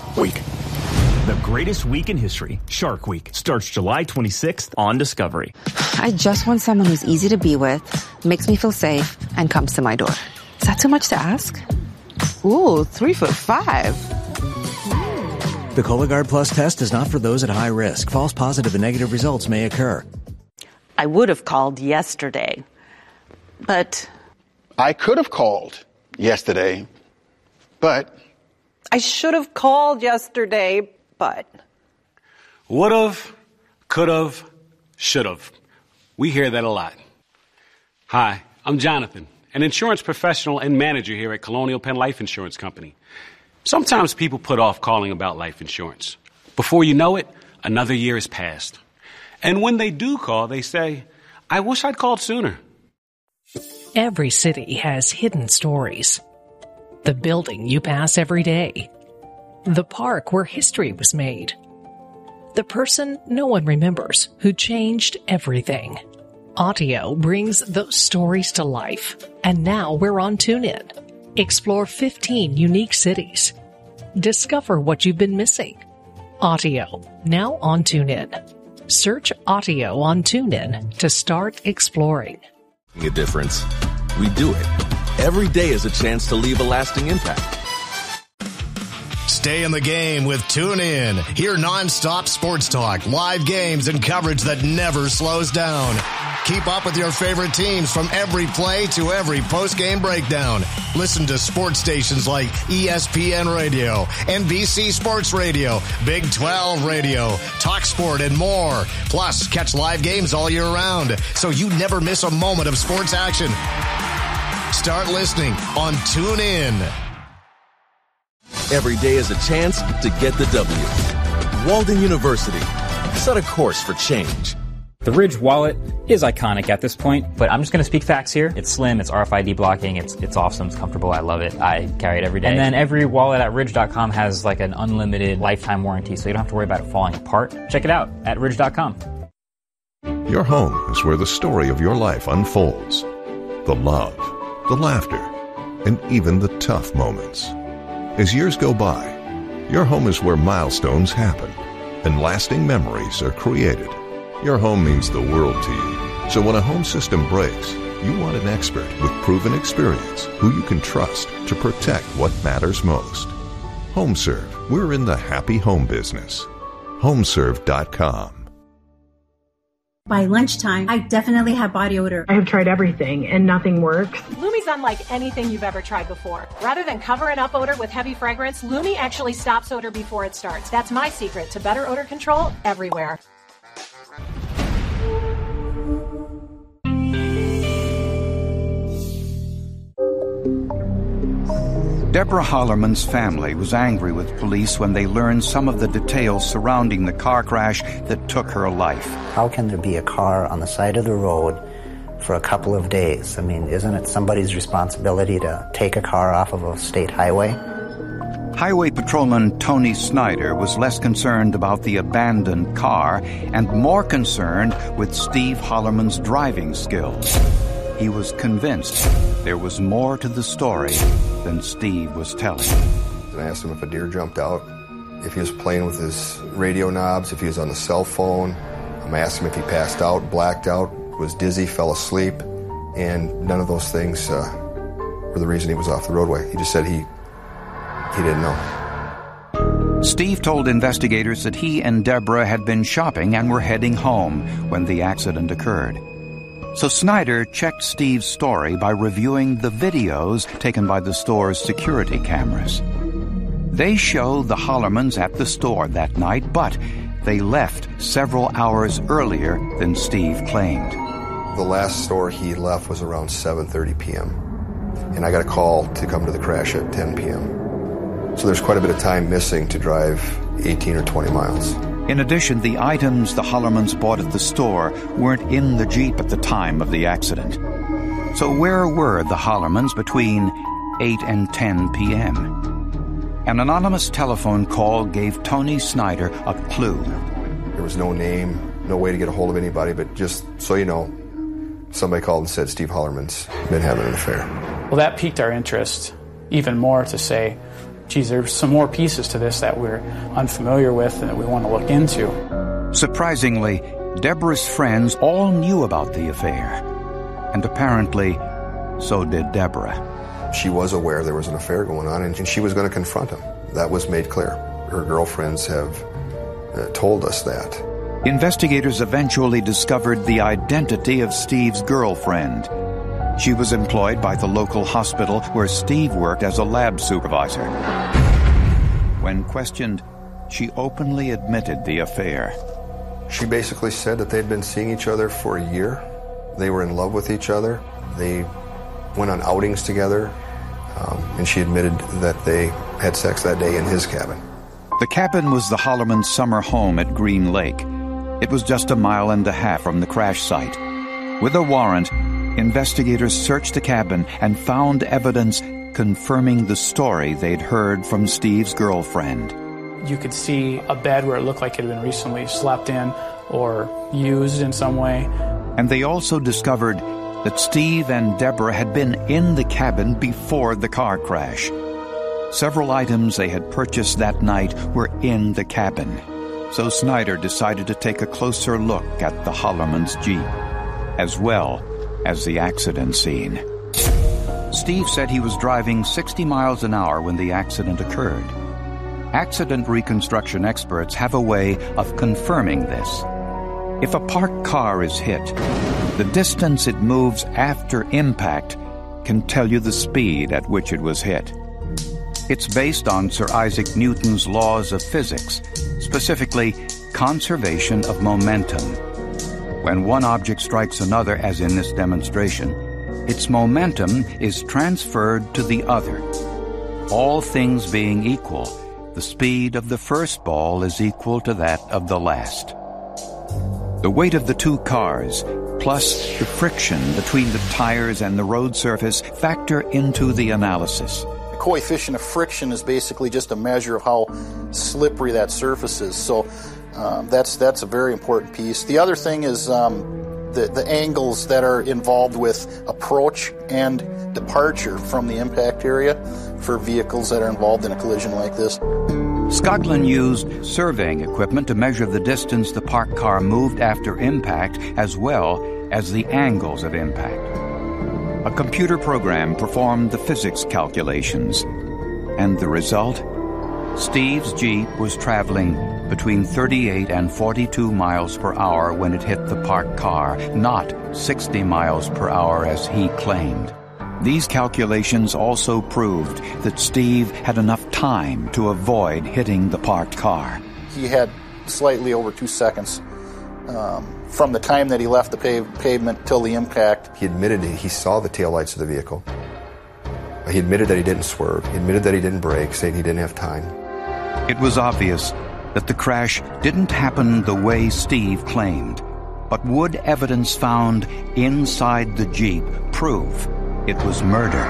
Week. The greatest week in history, Shark Week, starts July 26th on Discovery. I just want someone who's easy to be with, makes me feel safe, and comes to my door. Is that too much to ask? Ooh, 3'5". The Cologuard Plus test is not for those at high risk. False positive and negative results may occur. I would have called yesterday, but... I could have called yesterday, but... I should have called yesterday, but... Would've, could've, should've. We hear that a lot. Hi, I'm Jonathan, an insurance professional and manager here at Colonial Penn Life Insurance Company. Sometimes people put off calling about life insurance. Before you know it, another year has passed. And when they do call, they say, I wish I'd called sooner. Every city has hidden stories. The building you pass every day. The park where history was made. The person no one remembers who changed everything. Audio brings those stories to life. And now we're on TuneIn. Explore 15 unique cities. Discover what you've been missing. Audio, now on TuneIn. Search Audio on TuneIn to start exploring. A difference. We do it. Every day is a chance to leave a lasting impact. Stay in the game with TuneIn. Hear nonstop sports talk, live games, and coverage that never slows down. Keep up with your favorite teams from every play to every post-game breakdown. Listen to sports stations like ESPN Radio, NBC Sports Radio, Big 12 Radio, Talk Sport, and more. Plus, catch live games all year round, so you never miss a moment of sports action. Start listening on TuneIn. Every day is a chance to get the W. Walden University. Set a course for change. The Ridge wallet is iconic at this point, but I'm just going to speak facts here. It's slim, it's RFID blocking, it's awesome, it's comfortable, I love it. I carry it every day. And then every wallet at Ridge.com has like an unlimited lifetime warranty, so you don't have to worry about it falling apart. Check it out at Ridge.com. Your home is where the story of your life unfolds. The love, the laughter, and even the tough moments. As years go by, your home is where milestones happen and lasting memories are created. Your home means the world to you. So when a home system breaks, you want an expert with proven experience who you can trust to protect what matters most. HomeServe. We're in the happy home business. HomeServe.com. By lunchtime, I definitely have body odor. I have tried everything and nothing works. Lumi's unlike anything you've ever tried before. Rather than covering up odor with heavy fragrance, Lumi actually stops odor before it starts. That's my secret to better odor control everywhere. Deborah Hollerman's family was angry with police when they learned some of the details surrounding the car crash that took her life. How can there be a car on the side of the road for a couple of days? I mean, isn't it somebody's responsibility to take a car off of a state highway? Highway Patrolman Tony Snyder was less concerned about the abandoned car and more concerned with Steve Hollerman's driving skills. He was convinced there was more to the story than Steve was telling. I asked him if a deer jumped out, if he was playing with his radio knobs, if he was on the cell phone. I asked him if he passed out, blacked out, was dizzy, fell asleep, and none of those things were the reason he was off the roadway. He just said he didn't know. Steve told investigators that he and Deborah had been shopping and were heading home when the accident occurred. So Snyder checked Steve's story by reviewing the videos taken by the store's security cameras. They show the Hollermans at the store that night, but they left several hours earlier than Steve claimed. The last store he left was around 7:30 p.m., and I got a call to come to the crash at 10 p.m. So there's quite a bit of time missing to drive 18 or 20 miles. In addition, the items the Hollermans bought at the store weren't in the Jeep at the time of the accident. So where were the Hollermans between 8 and 10 p.m.? An anonymous telephone call gave Tony Snyder a clue. There was no name, no way to get a hold of anybody, but just so you know, somebody called and said Steve Hollerman's been having an affair. Well, that piqued our interest even more to say, geez, there's some more pieces to this that we're unfamiliar with and that we want to look into. Surprisingly, Deborah's friends all knew about the affair. And apparently, so did Deborah. She was aware there was an affair going on, and she was going to confront him. That was made clear. Her girlfriends have told us that. Investigators eventually discovered the identity of Steve's girlfriend. She was employed by the local hospital where Steve worked as a lab supervisor. When questioned, she openly admitted the affair. She basically said that they'd been seeing each other for a year. They were in love with each other. They went on outings together, and she admitted that they had sex that day in his cabin. The cabin was the Holloman's summer home at Green Lake. It was just a mile and a half from the crash site. With a warrant, investigators searched the cabin and found evidence confirming the story they'd heard from Steve's girlfriend. You could see a bed where it looked like it had been recently slept in or used in some way. And they also discovered that Steve and Deborah had been in the cabin before the car crash. Several items they had purchased that night were in the cabin. So Snyder decided to take a closer look at the Holloman's Jeep, as well as the accident scene. Steve said he was driving 60 miles an hour when the accident occurred. Accident reconstruction experts have a way of confirming this. If a parked car is hit, the distance it moves after impact can tell you the speed at which it was hit. It's based on Sir Isaac Newton's laws of physics, specifically conservation of momentum. When one object strikes another, as in this demonstration, its momentum is transferred to the other. All things being equal, the speed of the first ball is equal to that of the last. The weight of the two cars, plus the friction between the tires and the road surface, factor into the analysis. The coefficient of friction is basically just a measure of how slippery that surface is. So that's a very important piece. The other thing is the angles that are involved with approach and departure from the impact area for vehicles that are involved in a collision like this. Skoglund used surveying equipment to measure the distance the parked car moved after impact, as well as the angles of impact. A computer program performed the physics calculations, and the result? Steve's Jeep was traveling between 38 and 42 miles per hour when it hit the parked car, not 60 miles per hour as he claimed. These calculations also proved that Steve had enough time to avoid hitting the parked car. He had slightly over 2 seconds from the time that he left the pavement till the impact. He admitted he saw the taillights of the vehicle. He admitted that he didn't swerve. He admitted that he didn't brake, saying he didn't have time. It was obvious that the crash didn't happen the way Steve claimed, but would evidence found inside the Jeep prove it was murder?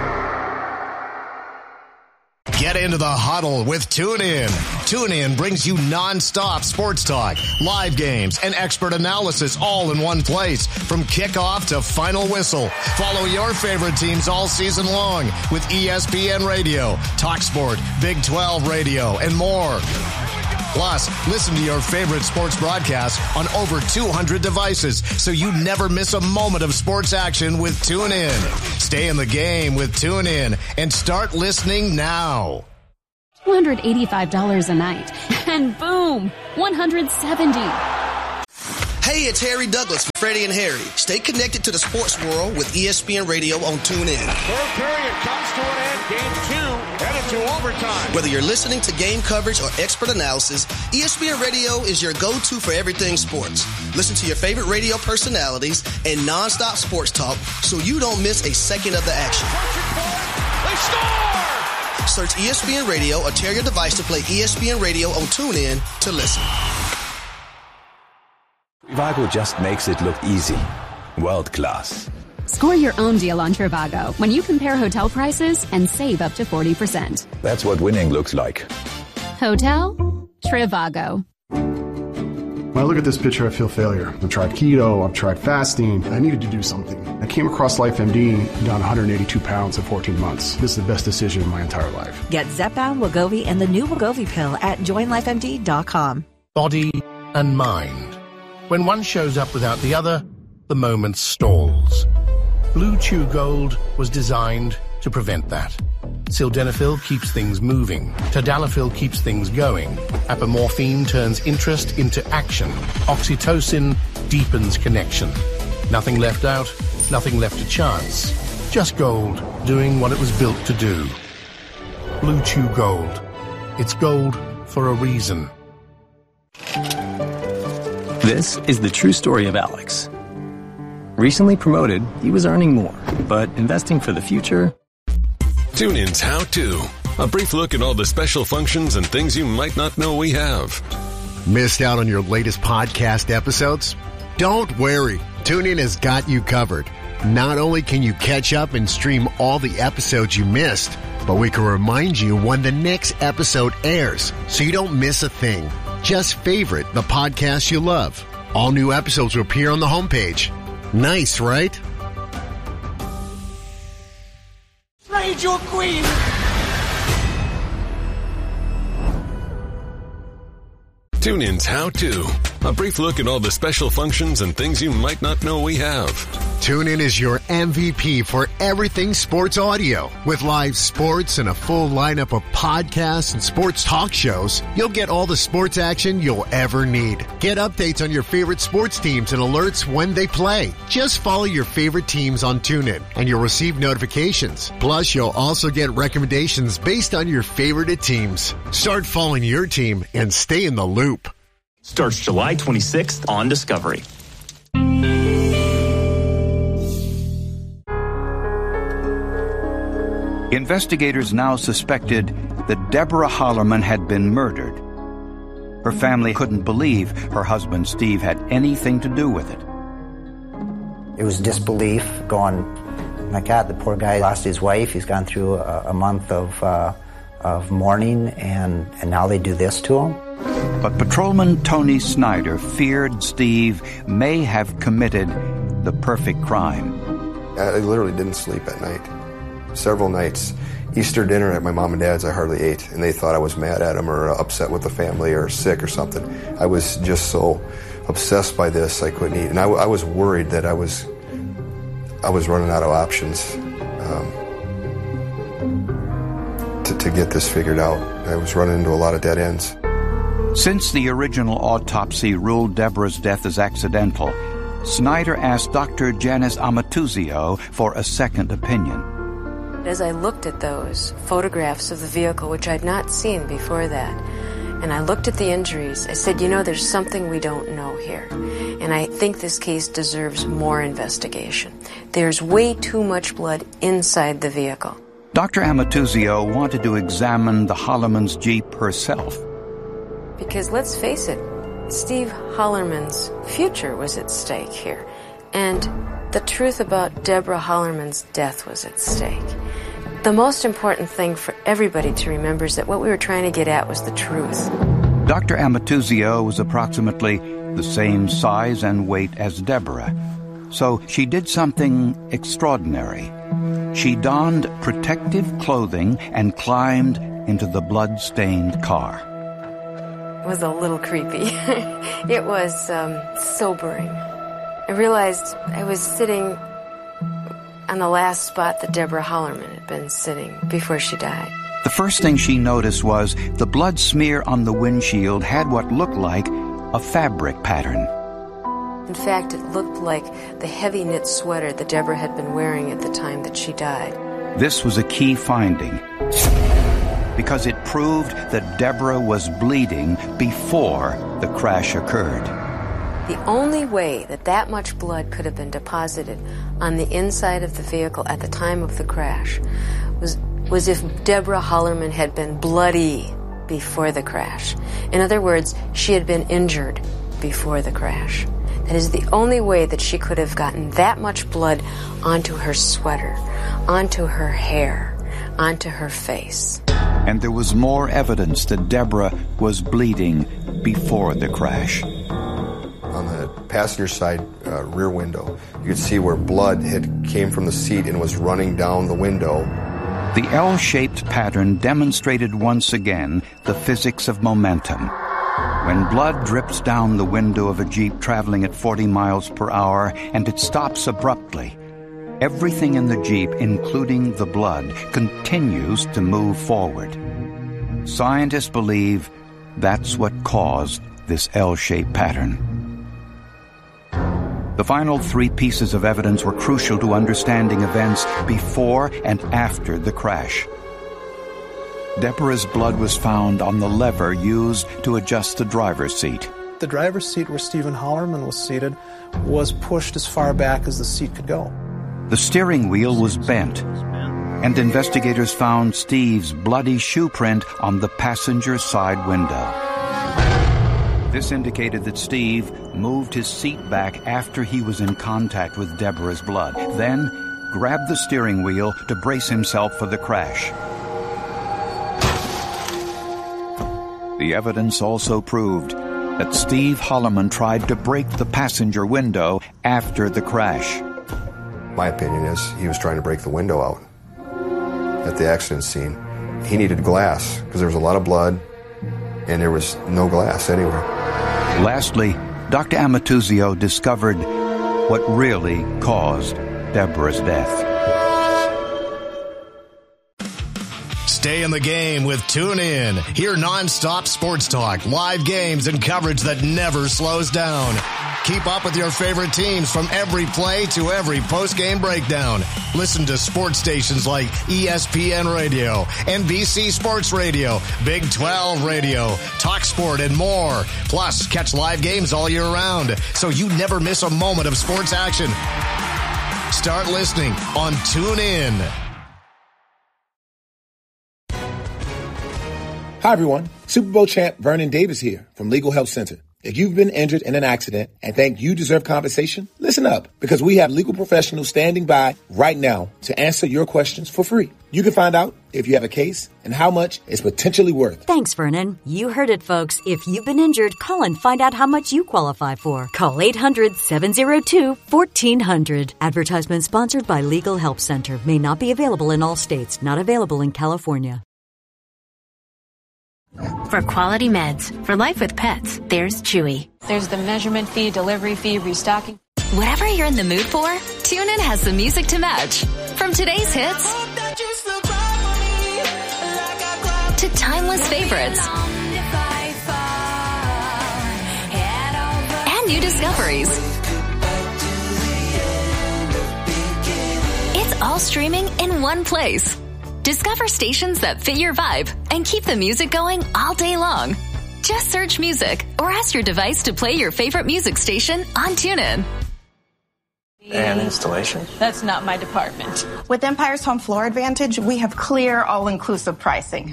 Get into the huddle with TuneIn. TuneIn brings you non-stop sports talk, live games, and expert analysis all in one place. From kickoff to final whistle. Follow your favorite teams all season long with ESPN Radio, TalkSport, Big 12 Radio, and more. Plus, listen to your favorite sports broadcasts on over 200 devices so you never miss a moment of sports action with TuneIn. Stay in the game with TuneIn and start listening now. $285 a night. And boom, $170. Hey, it's Harry Douglas from Freddie and Harry. Stay connected to the sports world with ESPN Radio on TuneIn. Third period comes to an end. Game 2 headed to overtime. Whether you're listening to game coverage or expert analysis, ESPN Radio is your go-to for everything sports. Listen to your favorite radio personalities and non-stop sports talk so you don't miss a second of the action. They score! Search ESPN Radio or tear your device to play ESPN Radio on TuneIn to listen. Trivago just makes it look easy. World class. Score your own deal on Trivago when you compare hotel prices and save up to 40%. That's what winning looks like. Hotel Trivago. When I look at this picture, I feel failure. I've tried keto, I've tried fasting. I needed to do something. I came across LifeMD, down 182 pounds in 14 months. This is the best decision of my entire life. Get Zepbound, Wegovy, and the new Wegovy pill at joinlifemd.com. Body and mind. When one shows up without the other, the moment stalls. Blue Chew Gold was designed to prevent that. Sildenafil keeps things moving. Tadalafil keeps things going. Apomorphine turns interest into action. Oxytocin deepens connection. Nothing left out, nothing left to chance. Just gold, doing what it was built to do. Blue Chew Gold. It's gold for a reason. This is the true story of Alex. Recently promoted, he was earning more, but investing for the future... TuneIn's How To. A brief look at all the special functions and things you might not know we have. Missed out on your latest podcast episodes? Don't worry. TuneIn has got you covered. Not only can you catch up and stream all the episodes you missed, but we can remind you when the next episode airs so you don't miss a thing. Just favorite the podcast you love. All new episodes will appear on the homepage. Nice, right? Raid your queen! TuneIn's How To. A brief look at all the special functions and things you might not know we have. TuneIn is your MVP for everything sports audio. With live sports and a full lineup of podcasts and sports talk shows, you'll get all the sports action you'll ever need. Get updates on your favorite sports teams and alerts when they play. Just follow your favorite teams on TuneIn and you'll receive notifications. Plus, you'll also get recommendations based on your favorite teams. Start following your team and stay in the loop. Starts July 26th on Discovery. Investigators now suspected that Deborah Hollerman had been murdered. Her family couldn't believe her husband Steve had anything to do with it. It was disbelief, going, my God, the poor guy lost his wife. He's gone through a month of mourning, and now they do this to him. But Patrolman Tony Snyder feared Steve may have committed the perfect crime. I literally didn't sleep at night. Several nights. Easter dinner at my mom and dad's, I hardly ate, and they thought I was mad at them or upset with the family or sick or something. I was just so obsessed by this, I couldn't eat. And I was worried that I was running out of options to get this figured out. I was running into a lot of dead ends. Since the original autopsy ruled Deborah's death as accidental, Snyder asked Dr. Janice Amatuzio for a second opinion. As I looked at those photographs of the vehicle, which I'd not seen before that, and I looked at the injuries, I said, there's something we don't know here. And I think this case deserves more investigation. There's way too much blood inside the vehicle. Dr. Amatuzio wanted to examine the Hollerman's Jeep herself. Because let's face it, Steve Hollerman's future was at stake here. And the truth about Deborah Hollerman's death was at stake. The most important thing for everybody to remember is that what we were trying to get at was the truth. Dr. Amatuzio was approximately the same size and weight as Deborah. So she did something extraordinary. She donned protective clothing and climbed into the blood-stained car. It was a little creepy. It was sobering. I realized I was sitting on the last spot that Deborah Hollerman had been sitting before she died. The first thing she noticed was the blood smear on the windshield had what looked like a fabric pattern. In fact, it looked like the heavy knit sweater that Deborah had been wearing at the time that she died. This was a key finding because it proved that Deborah was bleeding before the crash occurred. The only way that much blood could have been deposited on the inside of the vehicle at the time of the crash was if Deborah Hollerman had been bloody before the crash. In other words, she had been injured before the crash. That is the only way that she could have gotten that much blood onto her sweater, onto her hair, onto her face. And there was more evidence that Deborah was bleeding before the crash. passenger side rear window. You could see where blood came from the seat and was running down the window. The L-shaped pattern demonstrated once again the physics of momentum. When blood drips down the window of a Jeep traveling at 40 miles per hour and it stops abruptly, everything in the Jeep, including the blood, continues to move forward. Scientists believe that's what caused this L-shaped pattern. The final 3 pieces of evidence were crucial to understanding events before and after the crash. Deborah's blood was found on the lever used to adjust the driver's seat. The driver's seat where Stephen Hollerman was seated was pushed as far back as the seat could go. The steering wheel was bent, and investigators found Steve's bloody shoe print on the passenger side window. This indicated that Steve moved his seat back after he was in contact with Deborah's blood, then grabbed the steering wheel to brace himself for the crash. The evidence also proved that Steve Hollerman tried to break the passenger window after the crash. My opinion is he was trying to break the window out at the accident scene. He needed glass because there was a lot of blood and there was no glass anywhere. Lastly, Dr. Amatuzio discovered what really caused Deborah's death. Stay in the game with TuneIn. Hear nonstop sports talk, live games, and coverage that never slows down. Keep up with your favorite teams from every play to every post-game breakdown. Listen to sports stations like ESPN Radio, NBC Sports Radio, Big 12 Radio, TalkSport, and more. Plus, catch live games all year round, so you never miss a moment of sports action. Start listening on TuneIn. Hi, everyone. Super Bowl champ Vernon Davis here from Legal Help Center. If you've been injured in an accident and think you deserve compensation, listen up, because we have legal professionals standing by right now to answer your questions for free. You can find out if you have a case and how much it's potentially worth. Thanks, Vernon. You heard it, folks. If you've been injured, call and find out how much you qualify for. Call 800-702-1400. Advertisement sponsored by Legal Help Center. May not be available in all states. Not available in California. For quality meds, for life with pets, there's Chewy. There's the measurement fee, delivery fee, restocking. Whatever you're in the mood for, TuneIn has the music to match. From today's hits to timeless favorites and new discoveries. It's all streaming in one place. Discover stations that fit your vibe and keep the music going all day long. Just search music or ask your device to play your favorite music station on TuneIn. And installation? That's not my department. With Empire's Home Floor Advantage, we have clear, all-inclusive pricing.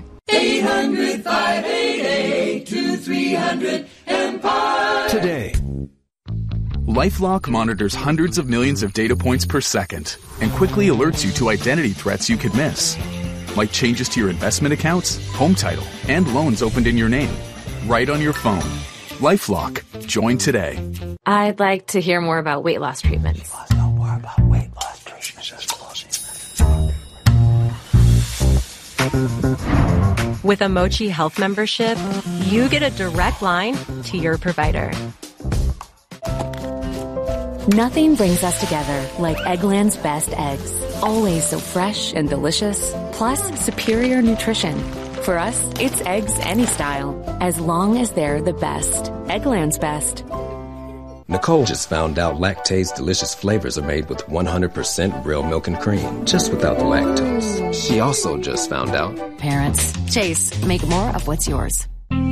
800-588-2300 Empire. Today, LifeLock monitors hundreds of millions of data points per second and quickly alerts you to identity threats you could miss, like changes to your investment accounts, home title, and loans opened in your name, right on your phone. LifeLock. Join today. I'd like to hear more about weight loss treatments. With a Mochi Health membership, you get a direct line to your provider. Nothing brings us together like Eggland's best eggs. Always so fresh and delicious, plus superior nutrition. For us, it's eggs any style, as long as they're the best. Eggland's best. Nicole just found out Lactaid's delicious flavors are made with 100% real milk and cream, just without the lactose. She also just found out. Parents, Chase, make more of what's yours.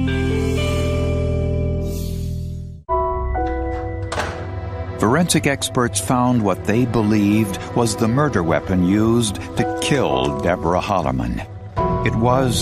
Forensic experts found what they believed was the murder weapon used to kill Deborah Hollerman. It was